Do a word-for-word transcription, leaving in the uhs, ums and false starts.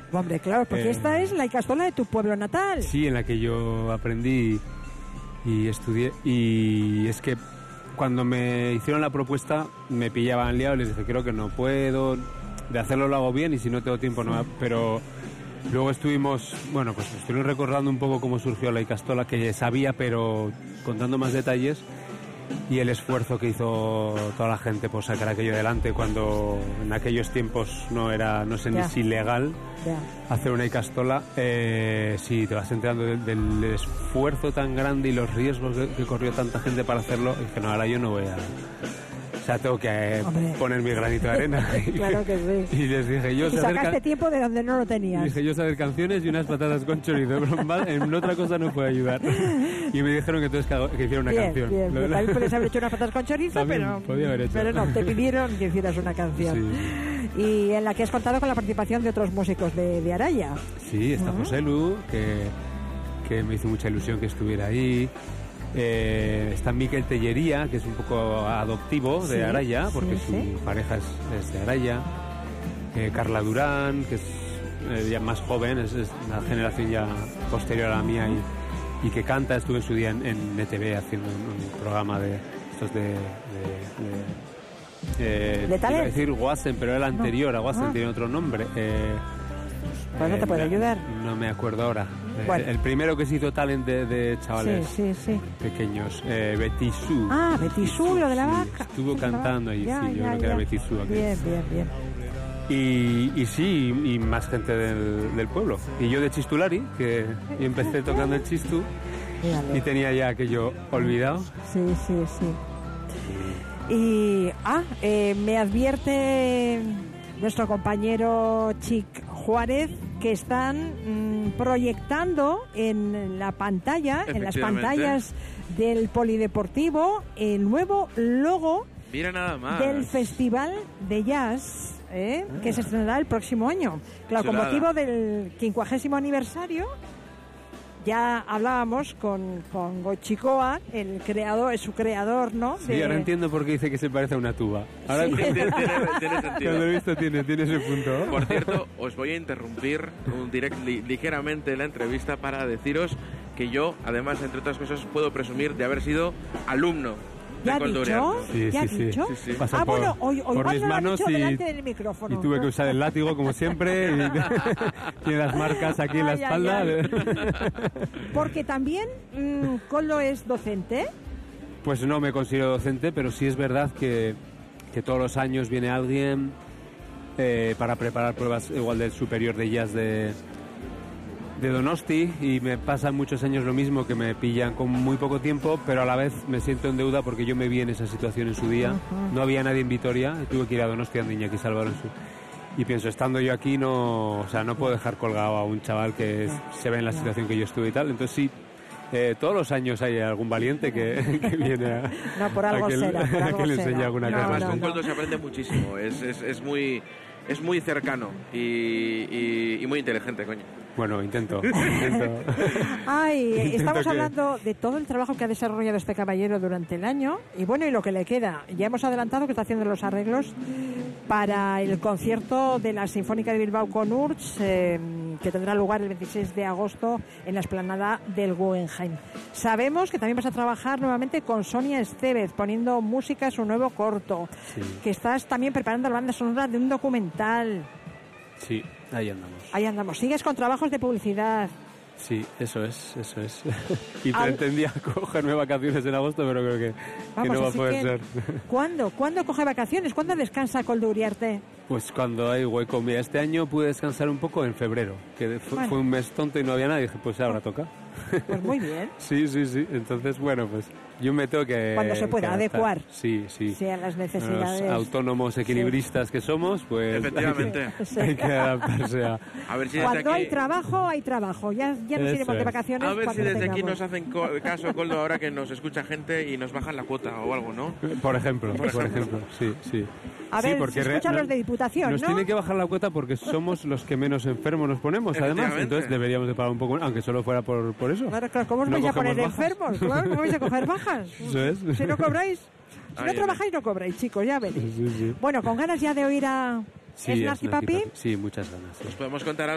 Hombre, claro, porque Eh, esta es la icastola de tu pueblo natal. Sí, en la que yo aprendí y estudié. Y es que cuando me hicieron la propuesta me pillaban liado y les dije, creo que no puedo, de hacerlo lo hago bien y si no tengo tiempo no. Pero luego estuvimos, bueno, pues estuvimos recordando un poco cómo surgió la icastola, que sabía, pero contando más detalles, y el esfuerzo que hizo toda la gente por sacar aquello adelante cuando en aquellos tiempos no era, no sé Ya. ni si legal Ya. hacer una icastola. Eh, sí, te vas enterando del, del esfuerzo tan grande y los riesgos que, que corrió tanta gente para hacerlo, y que no, ahora yo no voy a... O sea, tengo que eh, Hombre. poner mi granito de arena. Claro que sí. Y les dije, yo Y sé hacer, sacaste ca- tiempo de donde no lo tenías. dije, yo sé hacer canciones y unas patatas con chorizo, pero mal- en otra cosa no puedo ayudar. Y me dijeron que entonces que, hago- que hiciera una bien, canción. bien, Lo- bien. También puedes haber hecho unas patas con chorizo, También pero, podía haber hecho. pero no, te pidieron que hicieras una canción. Y en la que has contado con la participación de otros músicos de, de Araya. Sí, está Ujú. José Lu, que, que me hizo mucha ilusión que estuviera ahí. Eh, está Miquel Tellería, que es un poco adoptivo de Sí, Araya, porque sí, su sí. pareja es, es de Araya. Eh, Carla Durán, que es eh, ya más joven, es, es una generación ya posterior a la mía y, y que canta. Estuve en su día en, en E T V haciendo un, un programa de estos de... de, de eh, ¿De talent? iba a decir Guasen, pero era el anterior, a Guasen Ah. tiene otro nombre. Eh, Pues no te puedo no- ayudar. No me acuerdo ahora. Eh, Bueno. El primero que se hizo talent de, de chavales Sí, sí, sí. pequeños, eh, Betty Sue. Ah, Betty Sue, lo de la Sí, vaca. Estuvo cantando ahí, Ya, sí, yo ya, creo que era ya. Betty Sue. aquel. Bien, bien, bien. Y, y sí, y más gente del, del pueblo. Y yo de Chistulari, que y empecé tocando el chistu Mírale. y tenía ya aquello olvidado. Sí, sí, sí. Y, ah, eh, me advierte nuestro compañero Chic Juárez que están mm, proyectando en la pantalla, en las Efectivamente. pantallas del Polideportivo, el nuevo logo Mira nada más. del Festival de Jazz, ¿eh? que se estrenará el próximo año. Claro, con Chulada. motivo del quincuagésimo aniversario, ya hablábamos con, con Goichicoa, el creador, es su creador, ¿no? Sí, ahora entiendo por qué dice que se parece a una tuba. Ahora Sí. cuando, Tiene, tiene- tiene cuando sentido. lo he visto tiene, tiene ese punto. Por cierto, os voy a interrumpir un direct li- ligeramente la entrevista para deciros que yo, además, entre otras cosas, puedo presumir de haber sido alumno de ¿Ya ha Koldo dicho? Uriarte. Sí, ¿Ya ha sí, sí. dicho? Sí, sí. Pasa Ah, por- bueno, hoy, hoy por igual mis no lo ha manos dicho y- delante del micrófono. Y tuve que usar el látigo como siempre. Y tiene las marcas aquí en la Ay, ay, espalda. ay. Porque también mm, Koldo es docente. Pues no me considero docente, pero sí es verdad que, que todos los años viene alguien eh, para preparar pruebas igual del superior de jazz de, de Donosti, y me pasan muchos años lo mismo, que me pillan con muy poco tiempo, pero a la vez me siento en deuda porque yo me vi en esa situación en su día. Ujú. No había nadie en Vitoria, y tuve que ir a Donosti, a Iñaki Salvador en su... Y pienso, estando yo aquí, no, o sea, no puedo dejar colgado a un chaval que es- se ve en la Ya. situación que yo estuve y tal. Entonces sí, eh, todos los años hay algún valiente que, que viene a, No, por algo a que, será, por a algo que le será. enseñe alguna No, cosa. Además, no, con no. Koldo se aprende muchísimo. Es, es, es muy es muy cercano y, y, y muy inteligente, coño. Bueno, intento. intento. Ay, Intento estamos que- hablando de todo el trabajo que ha desarrollado este caballero durante el año y bueno, y lo que le queda. Ya hemos adelantado que está haciendo los arreglos para el concierto de la Sinfónica de Bilbao con Urch, eh, que tendrá lugar el veintiséis de agosto en la explanada del Guggenheim. Sabemos que también vas a trabajar nuevamente con Sonia Estevez, poniendo música a su nuevo corto, Sí. que estás también preparando la banda sonora de un documental. Sí, ahí andamos. Ahí andamos. Sigues con trabajos de publicidad. Sí, eso es, eso es. Y Al- pretendía cogerme vacaciones en agosto, pero creo que, que Vamos, no va a así poder que, ser. ¿Cuándo? ¿Cuándo coge vacaciones? ¿Cuándo descansa Koldo Uriarte? Pues cuando hay hueco. Mira, este año pude descansar un poco en febrero, que fue, Bueno. fue un mes tonto y no había nada, y dije, pues ahora toca. Pues muy bien. Sí, sí, sí. Entonces, bueno, pues yo me tengo que... Cuando se pueda, que adaptar. adecuar. Sí, sí. Sí, a las necesidades. Los autónomos equilibristas que somos, pues... Efectivamente. Hay que, Sí. hay que adaptarse a... A ver si desde Cuando aquí, hay trabajo, hay trabajo. Ya, ya nos Eso iremos de es. vacaciones. a ver si cuando desde aquí tengamos. nos hacen co- caso, Koldo, ahora que nos escucha gente y nos bajan la cuota o algo, ¿no? Por ejemplo, Por por ejemplo. ejemplo, sí, sí. A Sí, ver, porque si re- escuchan no- los de Diputación, Nos ¿no? tiene que bajar la cuota porque somos los que menos enfermos nos ponemos, además. Efectivamente. Entonces deberíamos de pagar un poco, aunque solo fuera por, por eso. Claro, claro, ¿cómo os No vais a cogemos poner bajas. enfermos? Claro, ¿cómo vais a coger bajas? Eso es. Si no cobráis, si Ahí no es. trabajáis, no cobráis, chicos, ya veréis. Sí, sí. Bueno, con ganas ya de oír a Sí, ¿Es es Nasty Nasty Papi? Papi. Sí, muchas ganas. sí. Nos podemos contar